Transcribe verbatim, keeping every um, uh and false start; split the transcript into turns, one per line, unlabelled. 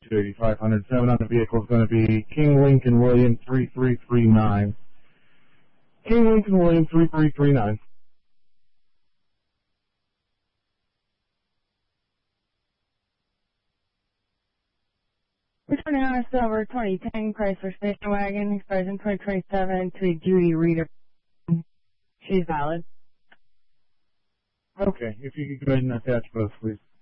two eight five hundred. Seven on the vehicle is going to be King Lincoln William three three three nine. King Lincoln William three three three nine.
Returning on a silver twenty ten Chrysler station wagon, expiring twenty twenty-seven to Judy Reader. She's valid.
Okay, if you could go ahead and attach both, please.